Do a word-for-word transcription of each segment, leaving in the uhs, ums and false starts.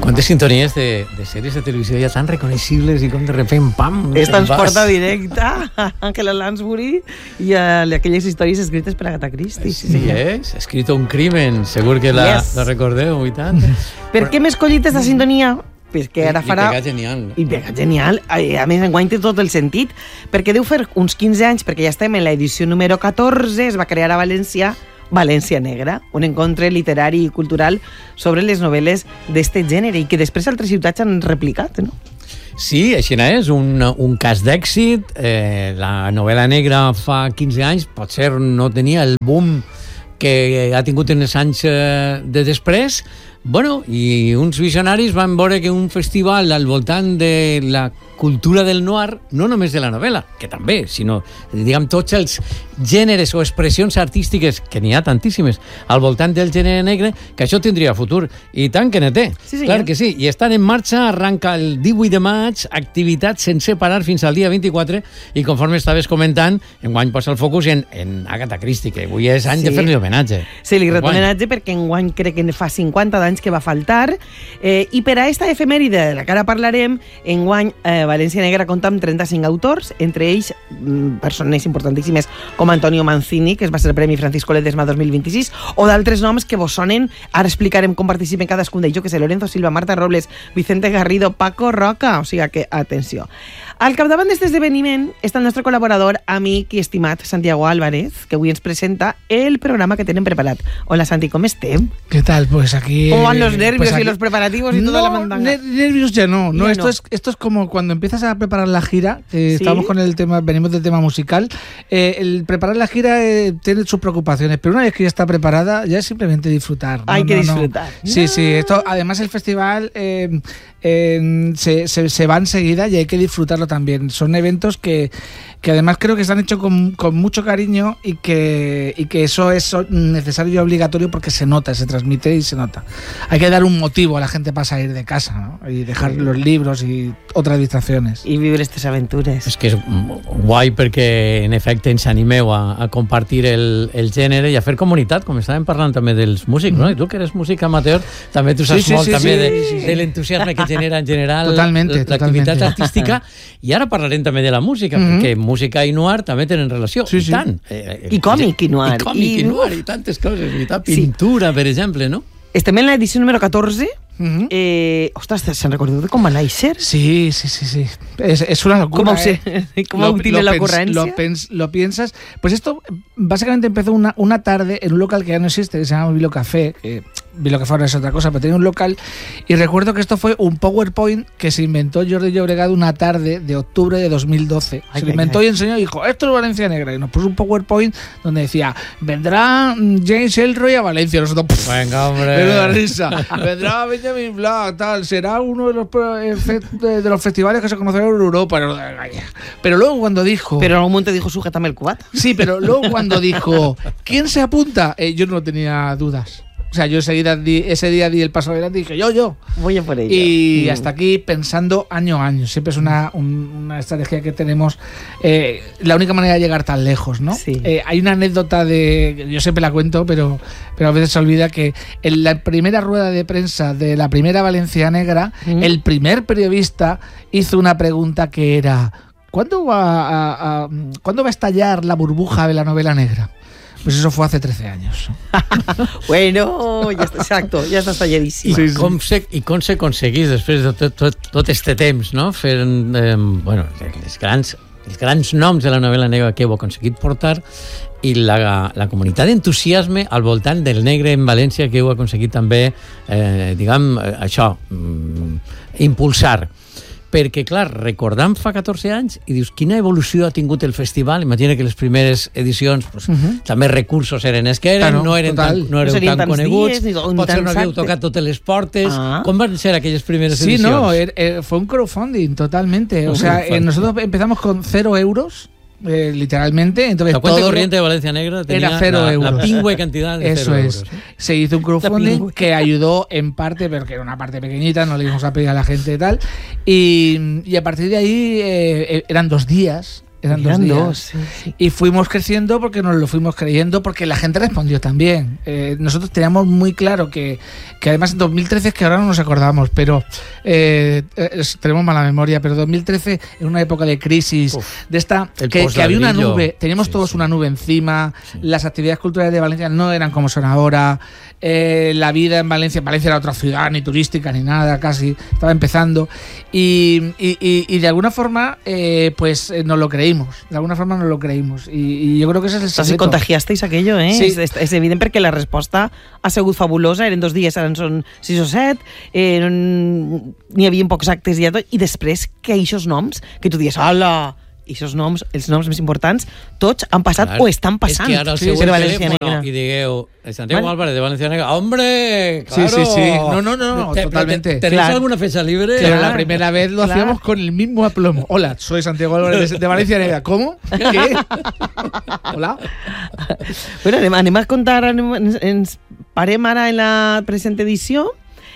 Quantes sintonies de, de sèries de televisió ja tan reconeixibles i com de repent, pam... Esta ens porta directa a Angela Lansbury i a aquelles històries escrites per Agatha Christie. Sí, sí, és. Ha escrit un crimen, segur que la, yes. la recordeu i tant. Per què m'he escollit aquesta sintonia? Perquè ara farà... I pega genial. I pega genial. A més, enguany té tot el sentit, perquè deu fer uns quinze anys, perquè ja estem en l'edició número catorze, es va crear a València València Negra, un encontre literari i cultural sobre les novel·les d'este gènere i que després altres ciutats han replicat, no? Sí, així és, un, un cas d'èxit. Eh, la novel·la negra fa quinze anys potser no tenia el boom que ha tingut en els anys eh, de després. Bueno, i uns visionaris van veure que un festival al voltant de la cultura del noir, no només de la novel·la, que també, sinó, diguem, tots els gèneres o expressions artístiques, que n'hi ha tantíssimes, al voltant del gènere negre, que això tindria futur. I tant que ne té. Sí, clar que sí. I estan en marxa, arranca el divuit de maig, activitat sense parar fins al dia vint-i-quatre, i conforme estaves comentant, enguany posa el focus en, en Agatha Christie, que avui és any sí. de fer-li homenatge. Sí, li ret homenatge perquè enguany crec que fa cinquanta anys que va faltar, eh, i per a esta efemèride de la que ara parlarem, enguany eh, València Negra compta amb trenta-cinc autors, entre ells mm, persones importantíssimes com Antonio Mancini, que es va ser el Premi Francisco Ledesma dos mil vint-i-sis, o d'altres noms que vos sonen, ara explicarem com participen cadascun d'ells, jo que sé, Lorenzo Silva, Marta Robles, Vicente Garrido, Paco Roca, o sigui que, atenció. Al capdavant d'aquest esdeveniment està el nostre col·laborador, amic i estimat Santiago Álvarez, que avui ens presenta el programa que tenen preparat. Hola, Santi, ¿cómo estem? ¿Qué tal? Pues aquí... ¿Cómo van los nervios pues aquí... y los preparativos y no, toda la mandanga? Ne nervios ya no. no, ya esto, no. Es, esto es como cuando empiezas a preparar la gira, eh, ¿sí? Estamos con el tema, venimos del tema musical, eh, el preparar la gira eh, tiene sus preocupaciones, pero una vez que ya está preparada, ya es simplemente disfrutar. ¿no? Hay que no, disfrutar. No. Sí, sí, esto, además el festival eh, eh, se, se, se va enseguida y hay que disfrutarlo también. Son eventos que, que además creo que se han hecho con, con mucho cariño y que, y que eso es necesario y obligatorio porque se nota, se transmite y se nota. Hay que dar un motivo a la gente para salir de casa, ¿no? Y dejar sí. los libros y otras distracciones. I viure aquestes aventures. És que és guai perquè, en efecte, ens animeu a, a compartir el, el gènere i a fer comunitat, com estàvem parlant també dels músics, mm. no? I tu, que eres músic amateur, també tu saps sí, sí, molt sí, també sí, de, sí, sí. de l'entusiasme que genera en general l'activitat artística. I ara parlarem també de la música, mm -hmm. perquè música i noir també tenen relació. Sí, I sí. tant. Eh, I còmic i noir. I còmic i, i noir, i tantes coses. I tant. Pintura, sí. per exemple, no? Estem en l'edició número catorze. Uh-huh. eh, ostres, ¿se han recordado de com va néixer? Sí, sí, sí, sí. Es, es una locura. ¿Cómo, se, eh? ¿cómo utiliza la ocurrencia? Lo, pens, lo piensas. Pues esto básicamente empezó una, una tarde en un local que ya no existe, que se llama Vilo Café, que Vilo Café ahora es otra cosa, pero tenía un local, y recuerdo que esto fue un PowerPoint que se inventó Jordi Llobregat una tarde de octubre de dos mil doce. Ay, se lo inventó ay, y enseñó y dijo, esto es Valencia Negra, y nos puso un PowerPoint donde decía, vendrá James Ellroy a Valencia. Nosotros, pff, venga, hombre. Pero la risa. Vendrá Benjamin Black, tal, será uno de los, de los festivales que se conocerán en Europa. Pero luego cuando dijo... Pero en algún momento dijo, sujétame el cubata. Sí, pero luego cuando dijo, ¿quién se apunta? Eh, yo no tenía dudas. O sea, yo ese día, di, ese día di el paso adelante y dije, yo, yo. Voy a por ello. Y mm. hasta aquí pensando año a año. Siempre es una, un, una estrategia que tenemos. Eh, la única manera de llegar tan lejos, ¿no? Sí. Eh, hay una anécdota de... Yo siempre la cuento, pero, pero a veces se olvida que en la primera rueda de prensa de la primera Valencia Negra, mm. el primer periodista hizo una pregunta que era, ¿cuándo va a, a, ¿cuándo va a estallar la burbuja de la novela negra? Pues eso fue hace trece años. Bueno, ja està, exacto, ja està estalladíssim. Sí, sí. Com se, I com se aconseguís després de tot, tot, tot este temps, no? Fent, eh, bueno, els grans, els grans noms de la novel·la negra que heu aconseguit portar i la, la comunitat d'entusiasme al voltant del negre en València que heu aconseguit també, eh, diguem, això, impulsar. Perquè, clar, recordant fa catorze anys i dius, quina evolució ha tingut el festival? Imagina que les primeres edicions pues, uh-huh. també recursos eren els que eren, claro, no eren total. tan, no eren no tan coneguts, dies, potser no havíeu tocat totes les portes. Ah. Com van ser aquelles primeres sí, edicions? Sí, no, er, er, fue un crowdfunding totalmente. O sea, eh, nosotros empezamos con cero euros. Eh, literalmente, entonces la cuenta todo corriente de Valencia Negra tenía era cero la, euros. la pingüe cantidad de Eso cero es. euros. ¿eh? Se hizo un crowdfunding que ayudó en parte, pero que era una parte pequeñita, no le íbamos a pedir a la gente y tal. Y, y a partir de ahí eh, eran dos días. Eran, Eran dos días. dos, sí, sí. Y fuimos creciendo porque nos lo fuimos creyendo, porque la gente respondió también. Eh, nosotros teníamos muy claro que, que además en dos mil trece, es que ahora no nos acordamos, pero eh, es, tenemos mala memoria, pero dos mil trece, en una época de crisis, Uf, de esta que, que había una nube, teníamos sí, todos sí. una nube encima, sí. las actividades culturales de Valencia no eran como son ahora, eh, la vida en Valencia, Valencia era otra ciudad, ni turística, ni nada, casi, estaba empezando, y, y, y, y de alguna forma, eh, pues eh, nos lo creímos. De alguna forma no lo creímos i, i jo crec que és el secreto. Si contagiasteis aquello, eh? Sí. És, és, és evident perquè la resposta ha sigut fabulosa, eren dos dies, ara en són sis o set, eh, n'hi havia pocs actes i ja tot, i després que aquests noms, que tu dius, hola, i aquests noms, els noms més importants, tots han passat Clar, o estan passant. És que ara el sí, següent València telèfono Negra. I digueu, Santiago ¿Vale? Álvarez de Valencia Negra, ¡hombre! ¡Claro! Sí, sí, sí. No, no, no, ¿Te, totalmente. ¿Tenéis claro. alguna fecha libre? Pero Claro. la primera vez lo Claro. hacíamos con el mismo aplomo. Hola, soy Santiago Álvarez de, de Valencia Negra. ¿Cómo? ¿Qué? Hola. Bueno, anem, anem a contar, anem, ens, ens parem ara en la present edició.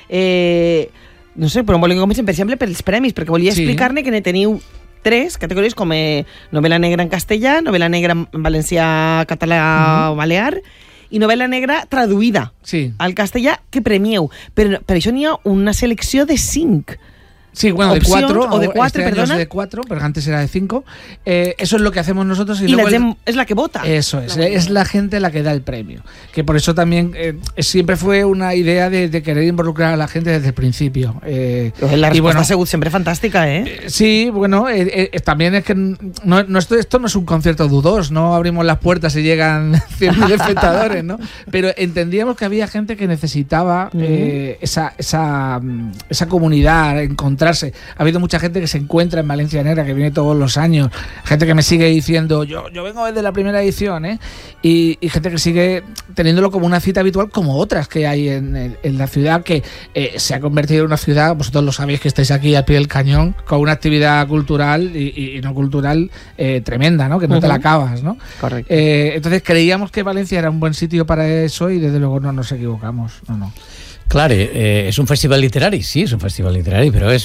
Eh, no sé, però volem que comencem, per exemple, pels premis, perquè volia Sí. explicar-ne que ne teniu tres categories, com eh, novel·la negra en castellà, novel·la negra en valencià, català o balear, i novel·la negra traduïda Sí. al castellà que premieu. Però per això n'hi ha una selecció de cinc. Sí, bueno, de Opcions, cuatro. o de cuatro, este año perdona. es de cuatro, pero antes era de cinco. Eh, eso es lo que hacemos nosotros. Y, I la luego el- gent és la que vota. Eso es, La es la gente la que da el premio. Que por eso también eh, siempre fue una idea de, de querer involucrar a la gente desde el principio. Eh, La y resposta bueno, ha sigut sempre fantàstica, eh? eh, sí, bueno, eh, eh, también es que no, no, esto, esto no es un concierto dudos, no abrimos las puertas y llegan cien mil espectadores, ¿no? Pero entendíamos que había gente que necesitaba eh, esa, esa, esa comunidad, encontrarse. Ha habido mucha gente que se encuentra en Valencia Negra, que viene todos los años, gente que me sigue diciendo, yo, yo vengo desde la primera edición, ¿eh? Y, y gente que sigue teniéndolo como una cita habitual, como otras que hay en, en, en la ciudad, que eh, se ha convertido en una ciudad, vosotros lo sabéis que estáis aquí al pie del cañón, con una actividad cultural y, y, y no cultural eh, tremenda, ¿no? Que no uh-huh. te la acabas, ¿no? Correcto. Eh, entonces creíamos que Valencia era un buen sitio para eso y desde luego no nos equivocamos, no, no. Clar, eh, és un festival literari, sí, és un festival literari, però és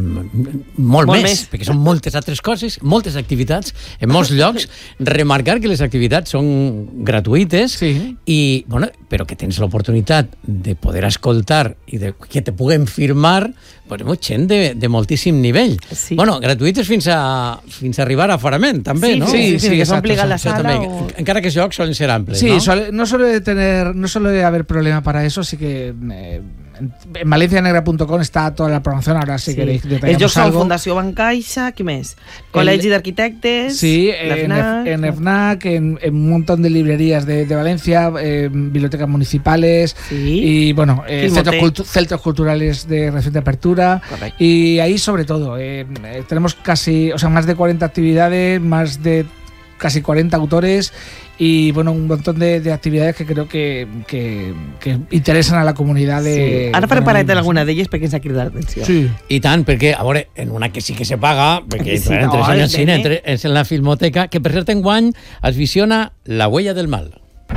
mm, molt, Molt més, més. perquè són moltes altres coses, moltes activitats, en molts llocs. Remarcar que les activitats són gratuïtes, Sí. i, bueno, però que tens l'oportunitat de poder escoltar i de, que te puguen firmar bueno, gent de, de moltíssim nivell. Sí. Bueno, gratuïtes fins a, fins a arribar a aforament, també, Sí, no? sí, sí, sí, que exacto, s'obliga la Això sala. també, O... encara que els jocs solen ser amples, Sí, no? suele- no suele tener, no suele haber problema para eso, así que eh, en, en valencianegra punto com está toda la programación, ahora si Sí. queréis Els detallamos jocs són algo. Fundació Bancaixa, què més? Col·legi d'Arquitectes, Sí, la en, FNAC, en FNAC, en, en un montón de librerías de, de Valencia, eh, bibliotecas municipales Sí. y bueno, eh, Filmoteca. centros, cultu- centros culturales de reciente apertura. Correcto. Y ahí sobre todo, eh, eh, tenemos casi, o sea, más de cuarenta actividades, más de casi cuarenta autores y bueno, un montón de, de actividades que creo que, que, que interesan a la comunidad de... Sí. Ara faré de parat alumnos. alguna d'elles perquè ens ha cridat l'atenció. Sí. I tant, perquè, a veure, en una que sí que se paga, perquè Sí, sí, no, entre no, és el cine, bene. entre, és en la Filmoteca, que per cert enguany es visiona La huella del mal.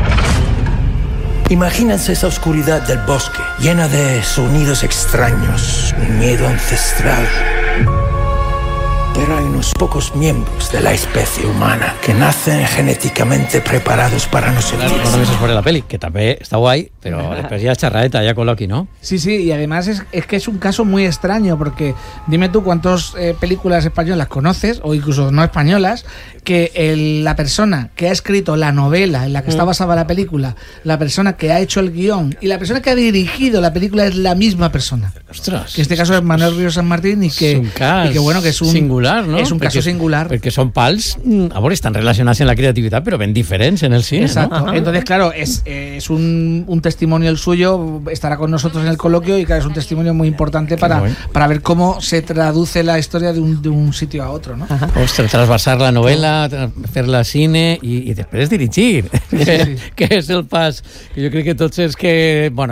Imagínense esa oscuridad del bosque, llena de sonidos extraños, un miedo ancestral. Pero hay unos pocos miembros de la especie humana que nacen genéticamente preparados para no sentir. No només és per la peli, que també està guai, però després ja xerradeta, ja col·loqui, no? Sí, sí, y además es, es que es un caso muy extraño porque dime tú cuántas eh, películas españolas conoces, o incluso no españolas, que el- la persona que ha escrito la novela en la que está basada la película, la persona que ha hecho el guión y la persona que ha dirigido la película es la misma persona. Ostres. Que en este caso es Manuel Ríos San Martín y que, és un cas y que bueno, que es un singular, no? Es un caso Perquè- singular. Perquè són pals, mm, a veure, estan relacionats en la creativitat, però ben diferents en el cine, Exacto. no? Entonces, claro, es, eh, es un, un testimonio el suyo, estará con nosotros en el coloquio y claro, es un testimonio muy importante para, bueno. para ver cómo se traduce la historia de un, de un sitio a otro, ¿no? Ostres, trasbalsar la novel·la, fer-la cine i, i després dirigir, que, sí. que és el pas que jo crec que tots és que, bueno,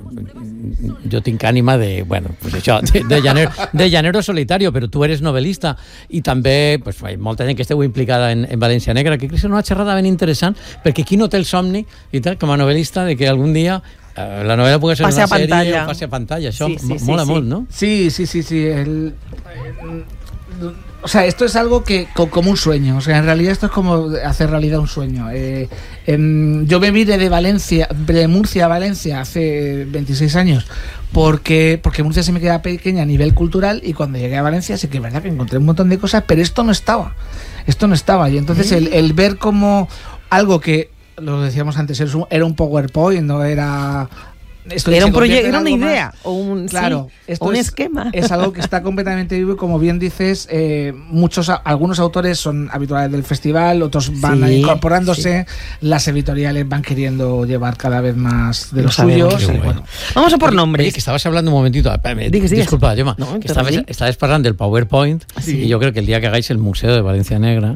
jo tinc ànima de, bueno, pues això, de, de, llanero, de llanero solitario, però tu eres novel·lista i també, pues, hi ha molta gent que esteu implicada en, en València Negra, que crec que és una xerrada ben interessant, perquè qui no té el somni, i tal, com a novel·lista, de que algun dia eh, la novel·la pugui ser Passi una a sèrie pantalla. o passi a pantalla, això Sí, sí, sí, mola sí. molt, no? Sí, sí, sí, sí. El, el- O sea, esto es algo que como un sueño. O sea, en realidad esto es como hacer realidad un sueño. Eh, em, yo me vine de Valencia, de Murcia a Valencia hace veintiséis años, porque, porque Murcia se me queda pequeña a nivel cultural, y cuando llegué a Valencia sí que es verdad que encontré un montón de cosas, pero esto no estaba. Esto no estaba. Y entonces el, el ver como algo que, lo decíamos antes, era un PowerPoint, no era... Esto era un proyecto, era una idea o un, claro, sí, esto un es, esquema. Es algo que está completamente vivo y, como bien dices, eh, muchos, algunos autores son habituales del festival, otros van sí, incorporándose, sí. Las editoriales van queriendo llevar cada vez más de los lo suyos. Bueno. Bueno. Vamos a por nombres. Oye, que estabas hablando un momentito, espérame, Digues, digues. disculpa, Gemma, no, que estabas, estabas hablando del PowerPoint, sí. Y yo creo que el día que hagáis el Museo de Valencia Negra,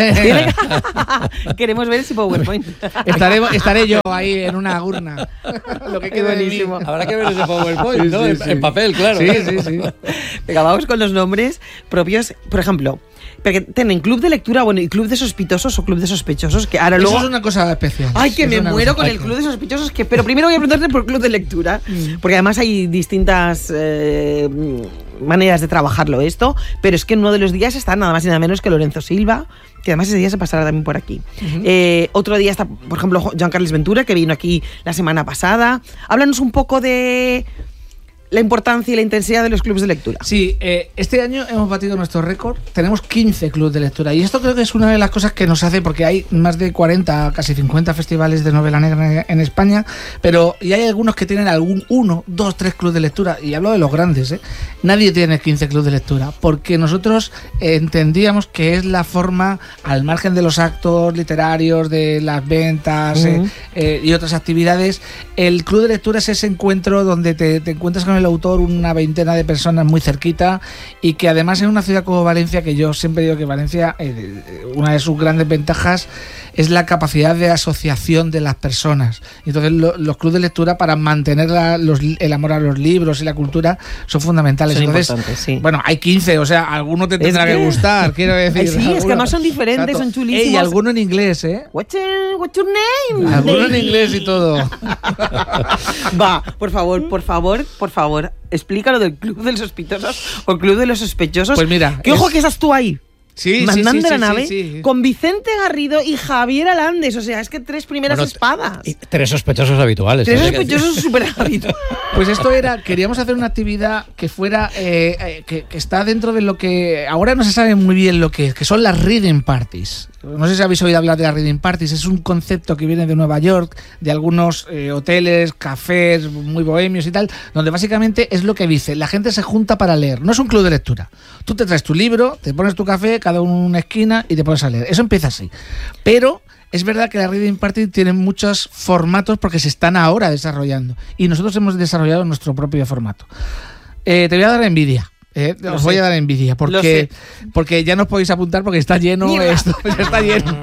queremos ver ese PowerPoint. Estaré, estaré yo ahí en una urna. Lo que quede buenísimo. habrá que ver ese PowerPoint, Sí, ¿no? sí, en, sí. en papel, claro. Sí, sí, sí. Venga, vamos con los nombres propios. Por ejemplo, porque tienen club de lectura, bueno, y club de sospitosos o club de sospechosos, que ahora luego... Eso es una cosa especial. Ay, que Es me una muero cosa- con el club de sospechosos, que pero primero voy a preguntarte por club de lectura, porque además hay distintas eh, maneras de trabajarlo esto, pero es que en uno de los días está nada más y nada menos que Lorenzo Silva, que además ese día se pasará también por aquí. Uh-huh. eh, otro día está, por ejemplo, Joan Carles Ventura, que vino aquí la semana pasada. Háblanos un poco de la importancia y la intensidad de los clubes de lectura. Sí, eh, este año hemos batido nuestro récord. Tenemos quince clubes de lectura, y esto creo que es una de las cosas que nos hace, porque hay más de cuarenta, casi cincuenta festivales de novela negra en España, pero y hay algunos que tienen algún uno, dos, tres clubes de lectura, y hablo de los grandes, ¿eh? Nadie tiene quince clubes de lectura, porque nosotros eh, entendíamos que es la forma, al margen de los actos literarios, de las ventas, uh-huh. eh, eh, y otras actividades, el club de lectura es ese encuentro donde te, te encuentras con el autor, una veintena de personas muy cerquita, y que además en una ciudad como Valencia, que yo siempre digo que Valencia, eh, una de sus grandes ventajas es la capacidad de asociación de las personas. Entonces lo, los clubes de lectura, para mantener la, los, el amor a los libros y la cultura, son fundamentales. Son Entonces, sí. bueno, hay quince, o sea, alguno te tendrá que, que gustar, quiero decir. Ay, sí, alguno. Es que además son diferentes, Exacto. son chulísimos. Y alguno en inglés, ¿eh? What's your, what's your name? Alguno en inglés y todo. Va, por favor, por favor, por favor, explícalo del Club de los Sospechosos o Club de los Sospechosos. Pues mira, que ojo que estás tú ahí. Sí, mandando sí, sí, la sí, nave sí, sí. con Vicente Garrido y Javier Alandes. O sea, es que tres primeras bueno, espadas. Y tres sospechosos habituales. Tres sospechosos súper habituales. Pues esto era, queríamos hacer una actividad que fuera, eh, eh, que, que está dentro de lo que ahora no se sabe muy bien lo que es, que son las reading parties. No sé si habéis oído hablar de las reading parties. Es un concepto que viene de Nueva York, de algunos eh, hoteles, cafés muy bohemios y tal, donde básicamente es lo que dice, la gente se junta para leer. No es un club de lectura. Tú te traes tu libro, te pones tu café, cada uno en una esquina y te pones a leer. Eso empieza así. Pero es verdad que la reading party tiene muchos formatos porque se están ahora desarrollando. Y nosotros hemos desarrollado nuestro propio formato. Eh, te voy a dar envidia. Eh, os sé. voy a dar envidia porque, porque ya no os podéis apuntar porque está lleno. Mira. Esto ya está lleno.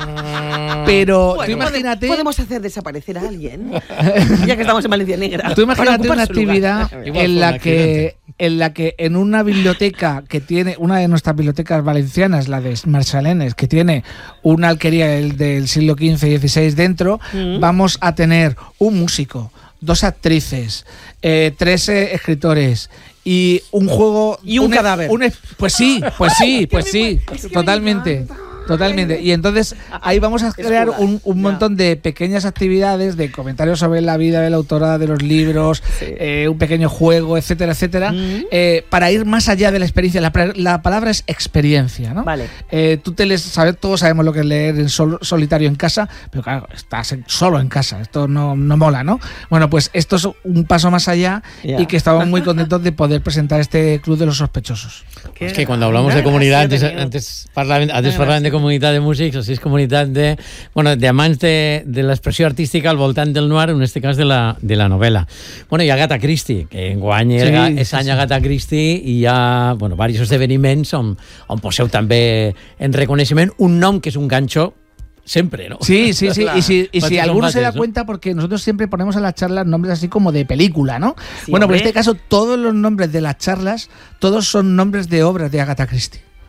Pero bueno, tú imagínate. Podemos hacer desaparecer a alguien, ya que estamos en Valencia Negra. Tú imagínate una actividad en la que en la que en una biblioteca que tiene, una de nuestras bibliotecas valencianas, la de Marchalenes, que tiene una alquería del, del siglo quince y dieciséis dentro, mm. vamos a tener un músico, dos actrices, eh, tres eh, escritores y un juego y un, un cadáver. Un, pues sí, pues sí, pues sí, es que totalmente. Totalmente. Y entonces ahí vamos a crear un, un montón de pequeñas actividades, de comentarios sobre la vida de la autora, de los libros, sí. eh, un pequeño juego, etcétera, etcétera, mm. eh, para ir más allá de la experiencia. La, la palabra es experiencia, ¿no? Vale. Eh, tú te les sabes, todos sabemos lo que es leer en sol, solitario en casa, pero claro, estás en, solo en casa. Esto no, no mola, ¿no? Bueno, pues esto es un paso más allá yeah. y que estamos muy contentos de poder presentar este Club de los Sospechosos. Es que cuando hablamos de comunidad, antes, antes parlaven, antes parlaven de comunitat de músics, o sigui, és comunitat de, bueno, de amants de, de l'expressió artística al voltant del noir, en aquest cas de la, de la novel·la. Bueno, hi ha Agatha Christie, que enguany sí, és any sí. Agatha Christie, i hi ha, bueno, diversos esdeveniments on, on poseu també en reconeixement un nom que és un gancho siempre, ¿no? Sí, sí, sí. Y si, y si alguno se da cuenta, porque nosotros siempre ponemos a las charlas nombres así como de película, ¿no? Sí, bueno, pues en este caso, todos los nombres de las charlas, todos son nombres de obras de Agatha Christie.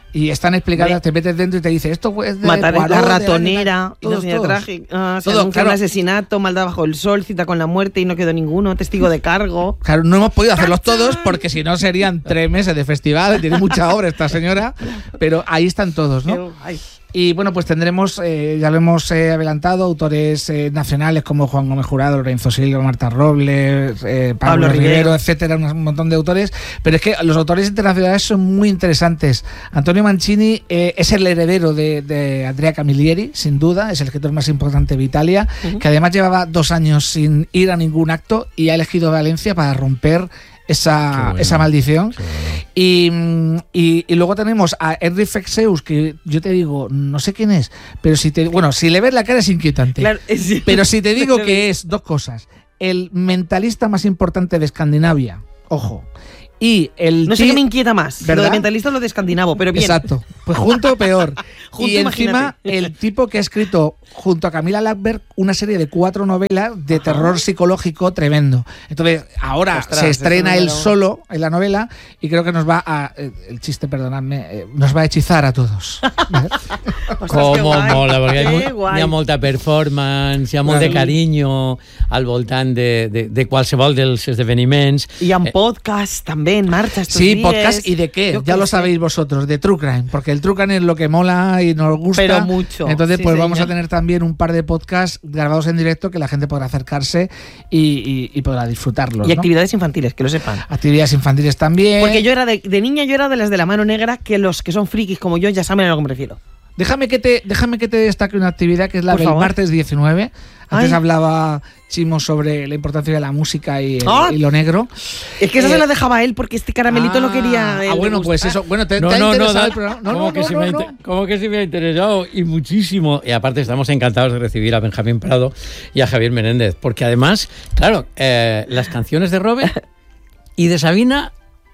y están explicadas, te metes dentro y te dice esto es de Matar Poirot, la de ratonera, todos, Inocente todos. Trágica, Todo, un claro. asesinato, Maldad bajo el sol, Cita con la muerte y no quedó ninguno, Testigo de cargo. Claro, no hemos podido hacerlos todos porque si no serían tres meses de festival, tiene mucha obra esta señora, pero ahí están todos, ¿no? Ay. Y bueno, pues tendremos, eh, ya lo hemos eh, adelantado, autores eh, nacionales como Juan Gómez Jurado, Lorenzo Silva, Marta Robles, eh, Pablo, Pablo Rivero, Rivero, etcétera, un montón de autores. Pero es que los autores internacionales son muy interesantes. Antonio Mancini eh, es el heredero de, de Andrea Camilleri, sin duda, es el escritor más importante de Italia, uh-huh. que además llevaba dos años sin ir a ningún acto y ha elegido Valencia para romper esa, bueno, esa maldición. Bueno. Y, y, y luego tenemos a Henry Fexeus, que yo te digo, no sé quién es, pero si te bueno, si le ves la cara es inquietante. Claro, sí. Pero si te digo que es dos cosas: el mentalista más importante de Escandinavia, ojo. Y el no sé qué me inquieta más, ¿verdad? Lo de mentalista o lo de escandinavo, pero bien. Exacto. Pues junto o peor. Junto, y encima, imagínate. El tipo que ha escrito junto a Camila Lackberg una serie de cuatro novelas de Ajá. terror psicológico tremendo. Entonces, ahora Ostras, se estrena él solo en la novela y creo que nos va a... El chiste, perdonadme, nos va a hechizar a todos. Com mola, perquè hi ha molta performance, hi ha molt de carinyo al voltant de, de, de qualsevol dels esdeveniments. Hi ha un podcast també en marcha estos sí, días. podcast y de qué, Yo ya lo sé. sabéis vosotros, de True Crime, porque el True Crime es lo que mola y nos gusta. Pero mucho. Entonces, sí, pues señor. vamos a tener también un par de podcasts grabados en directo que la gente podrá acercarse y, y, y podrá disfrutarlos. Y ¿no? actividades infantiles, que lo sepan. Actividades infantiles también. Porque yo era de, de niña, yo era de las de la mano negra, que los que son frikis como yo ya saben a lo que me refiero. Déjame que te, déjame que te destaque una actividad que es la Por del favor. martes diecinueve. Antes Ay. hablaba Chimo sobre la importancia de la música y, el, ¿Ah? y lo negro. Es que eso eh, se la dejaba él porque este caramelito ah, lo quería. Ah, bueno, pues eso. Bueno, te, no, te ha no, interesado no, el programa. No, como, no, que no, sí no, me, no. como que sí me ha interesado y muchísimo. Y aparte estamos encantados de recibir a Benjamín Prado y a Javier Menéndez, porque además, claro, eh, las canciones de Robert y de Sabina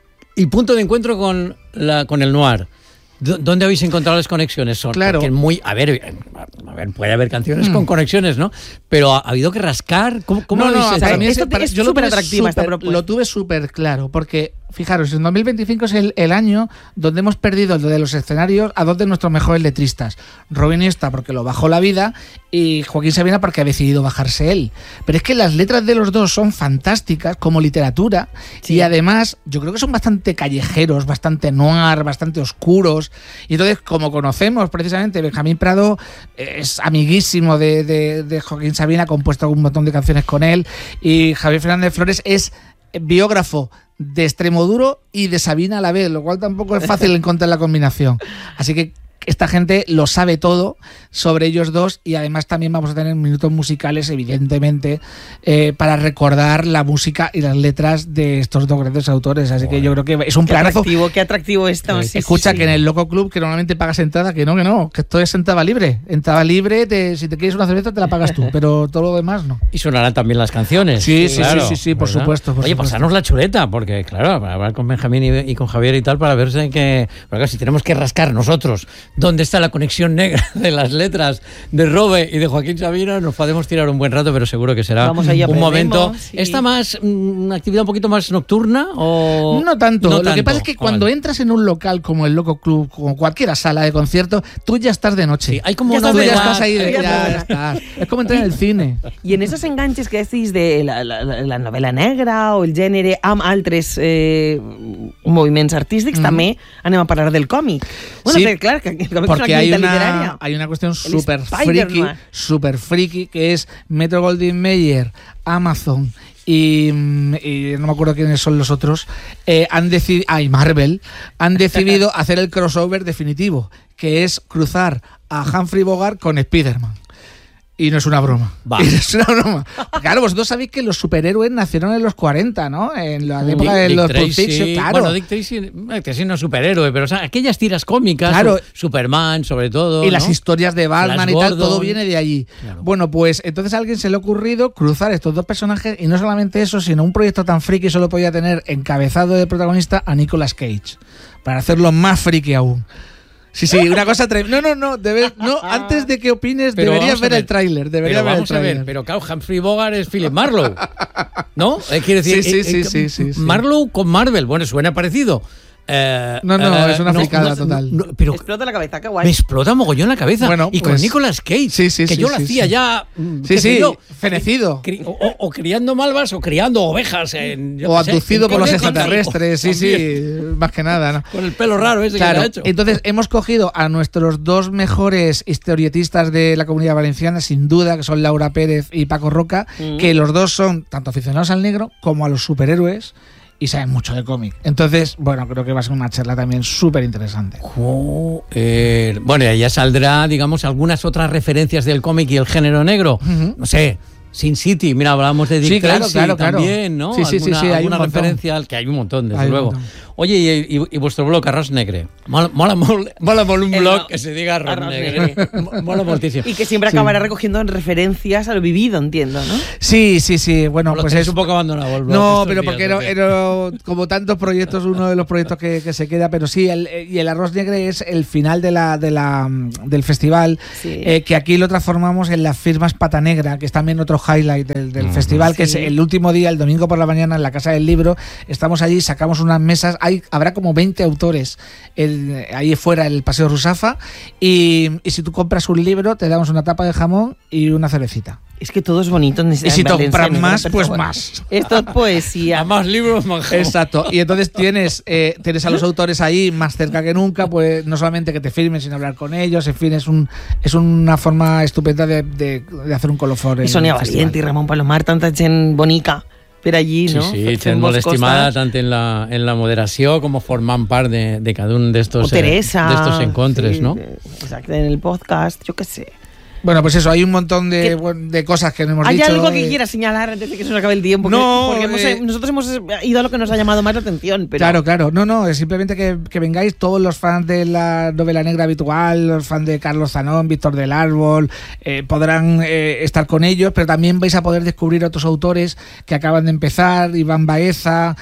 y punto de encuentro con, la, con el noir. ¿Dónde habéis encontrado las conexiones? Son claro. Porque muy, a ver, a ver, puede haber canciones mm. con conexiones, ¿no? Pero ha, ha habido que rascar. ¿Cómo, cómo no, lo no, habéis para hecho? mí es, Esto para, es yo súper lo tuve atractiva esta super, propuesta. Lo tuve súper claro, porque fijaros, en dos mil veinticinco es el, el año donde hemos perdido lo de los escenarios a dos de nuestros mejores letristas. Robin Iniesta porque lo bajó la vida y Joaquín Sabina porque ha decidido bajarse él. Pero es que las letras de los dos son fantásticas como literatura sí. y además yo creo que son bastante callejeros, bastante noir, bastante oscuros. Y entonces, como conocemos precisamente, Benjamín Prado es amiguísimo de, de, de Joaquín Sabina, ha compuesto un montón de canciones con él, y Javier Fernández Flores es biógrafo de Extremoduro y de Sabina a la vez, lo cual tampoco es fácil encontrar la combinación. Así que esta gente lo sabe todo sobre ellos dos y además también vamos a tener minutos musicales, evidentemente, eh, para recordar la música y las letras de estos dos grandes autores. Así bueno, que yo creo que es un qué planazo. Atractivo, qué atractivo esto. Sí, Escucha, sí, que sí. en el Loco Club, que normalmente pagas entrada, que no, que no, que esto es entrada libre. Entrada libre, te, si te quieres una cerveza te la pagas tú, pero todo lo demás no. Y sonarán también las canciones. Sí, sí, claro, sí, sí, sí, por ¿verdad? supuesto. Por Oye, supuesto. pasarnos la chuleta, porque claro, para hablar con Benjamín y, y con Javier y tal, para ver que, porque si tenemos que rascar nosotros dónde está la conexión negra de las letras de Robe y de Joaquín Sabina, nos podemos tirar un buen rato, pero seguro que será Vamos allá, un momento. Sí. ¿Esta más una actividad un poquito más nocturna o no tanto? No Lo tanto. que pasa es que cuando vale. entras en un local como el Loco Club, como cualquier sala de concierto, tú ya estás de noche. Sí, hay como ya una estás, novedad, ya estás ahí, de, ya ya estás. Es como entrar en el cine. Y en esos enganches que decís de la, la, la novela negra o el gènere amb altres eh, moviments artístics, mm. també anem a parlar del còmic. Bueno, sí, que, clar, que el còmic porque és una hay activitat una, literària. hay una cuestión El súper friki, súper friki, que es Metro Goldwyn Mayer, Amazon y, y no me acuerdo quiénes son los otros, eh, han decidido, ah, y Marvel, han decidido hacer el crossover definitivo, que es cruzar a Humphrey Bogart con Spider-Man. Y no es una broma. Va. Y no es una broma. Claro, vosotros sabéis que los superhéroes nacieron en los cuarenta, ¿no? En la época de Dick los Tracy, Pulp Fiction, claro. Bueno, Dick Tracy, Dick Tracy no es superhéroe, pero o sea, aquellas tiras cómicas, claro. Superman sobre todo, y ¿no? las historias de Batman Flash y tal, Gordon. todo viene de allí. Claro. Bueno, pues entonces a alguien se le ha ocurrido cruzar estos dos personajes y no solamente eso, sino un proyecto tan friki solo podía tener encabezado de protagonista a Nicolas Cage, para hacerlo más friki aún. Sí, sí, una cosa tremenda. No, no, no, debe, no, antes de que opines, Pero deberías ver, ver el tráiler, deberías pero ver el vamos a tráiler. ver, pero claro, Humphrey Bogart es Philip Marlowe, ¿no? Eh, quiere decir, Sí, sí, eh, sí, eh, sí, sí, sí. Marlowe con Marvel, bueno, suena parecido, Eh, No, no, eh, es una fricada total. no, pero Explota la cabeza, qué guay. me explota mogollón la cabeza. Bueno, y con pues- Nicolas Cage, Sí, sí, que sí, yo lo sí, hacía sí. ya, mm, Sí, qué sé sí, yo, fenecido. cri- o, o- o criando malvas o criando ovejas. En, yo O qué sé, abducido en por los Corea contra- extraterrestres, sí, También, sí, más que nada, ¿no? Con el pelo raro ese que Claro, se ha hecho. entonces hemos cogido a nuestros dos mejores historietistas de la Comunidad Valenciana, sin duda, que son Laura Pérez y Paco Roca, Mm. que los dos son tanto aficionados al negro como a los superhéroes y saben mucho de cómic. Entonces, bueno, creo que va a ser una charla también súper interesante. Joder. Bueno, y ya saldrá, digamos, algunas otras referencias del cómic y el género negro. Ujú. No sé, Sin City, mira, hablábamos de Dick Sí, claro, Tracy claro, claro. también, ¿no? Sí, sí, sí, alguna, sí, hay alguna un montón. referencia al que hay un montón, desde Hay un luego. montón. Oye, y, y, y vuestro blog, Arroz Negre. Mola, mola, mola, mola molt un El blog no- que se diga Arroz, Arroz Negre. Mo- Mola moltísimo. Y que siempre Sí. acabará recogiendo referencias a lo vivido, entiendo, ¿no? Sí, sí, sí. Bueno, Lo pues tenéis es un poco abandonado el blog No, estos pero días, porque era, ¿o qué? era, como tantos proyectos, uno de los proyectos que, que se queda, pero sí, el, y el Arroz Negre es el final de la, de la, del festival, Sí. eh, que aquí lo transformamos en las firmas Pata Negra, que es también otro highlight del, del festival, que Sí. es el último día, el domingo por la mañana, en la Casa del Libro. Estamos allí, sacamos unas mesas, hay, habrá como veinte autores el, ahí fuera, en el Paseo Rusafa, y, y si tú compras un libro, te damos una tapa de jamón y una cervecita. Es que todo es bonito. En Y si te compras más, pues más. Esto es poesía. A más libros, más jamón. Exacto. Y entonces tienes, eh, tienes a los autores ahí más cerca que nunca, pues no solamente que te firmen, sino hablar con ellos. En fin, es un es una forma estupenda de, de, de hacer un colofón. I en Sonia el festival. Valiente i Ramon Palomar, tanta gent bonica per allí, Sí, no? sí, Fent ten molt molts estimada costats. tant en la, en la moderació com formant part de, de cada un d'estos O Teresa. eh, d'estos encontres, sí, ¿no? Exacto, en el podcast, yo qué sé. Bueno, pues eso, hay un montón de, ¿Qué- bueno, de cosas que no hemos ¿Hay dicho. algo que eh, quieras señalar antes de que se nos acabe el tiempo? No, porque hemos- eh, nosotros hemos ido a lo que nos ha llamado más la atención. Pero Claro, claro. No, no, es simplemente que, que vengáis todos los fans de la novela negra habitual, los fans de Carlos Zanón, Víctor del Árbol, eh, podrán eh, estar con ellos, pero también vais a poder descubrir otros autores que acaban de empezar, Iván Baeza,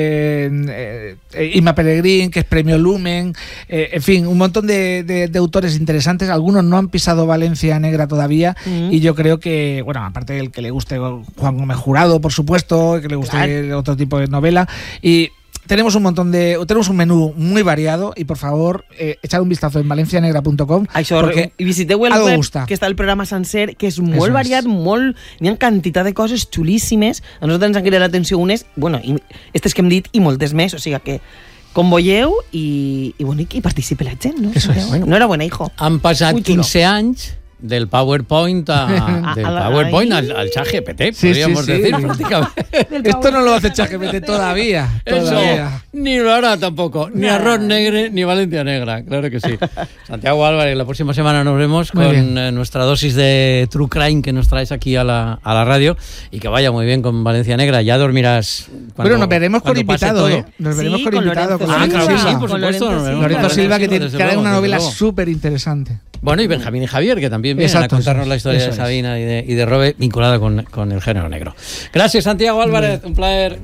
eh, eh, Inma Peregrín, que es premio Lumen, eh, en fin, un montón de, de- de autores interesantes. Algunos no han pisado Valencia Negra todavía, Mm. y yo creo que, bueno, aparte del que le guste Juan Gómez Jurado, por supuesto, que le guste Claro. otro tipo de novela, y tenemos un montón de tenemos un menú muy variado, y por favor eh, echad un vistazo en valencianegra punto com, Això, porque i visiteu el algo web, gusta. que està el programa sencer, que és Eso molt es. variat, molt... N'hi ha quantitat de coses xulíssimes. A nosaltres ens han cridat l'atenció unes, bueno, i, estes que hem dit, i moltes més. O sigui que convoyeu i, i, bueno, i participe la gent, no? Eso es. Bueno. Enhorabuena, hijo. Han passat Muy chulo. quinze anys del PowerPoint a, del A la- PowerPoint ahí. al, al ChatGPT, Sí, podríamos sí, sí. decir, prácticamente. esto no lo hace ChatGPT todavía, Eso todavía. ni lo hará tampoco, ni Nah. Arroz Negre ni Valencia Negra, claro que sí. Santiago Álvarez, la próxima semana nos vemos Muy con bien. eh, nuestra dosis de True Crime que nos traes aquí a la, a la radio, y que vaya muy bien con Valencia Negra. Ya dormirás cuando, Bueno, nos veremos con cuando pase invitado, todo. ¿eh? Nos Sí, veremos con, con invitado. Lorenzo con Ah, Silva. claro que Silva. sí, por Con supuesto. Lorenzo nos veremos Lorenzo con Silva, que tiene, desde trae luego, una desde novela luego. súper interesante. Bueno, y Benjamín y Javier, que también vienen Exacto, a contarnos eso la es, historia de eso es. Sabina y de, y de Robe vinculada con, con el género negro. Gracias, Santiago Álvarez, un placer.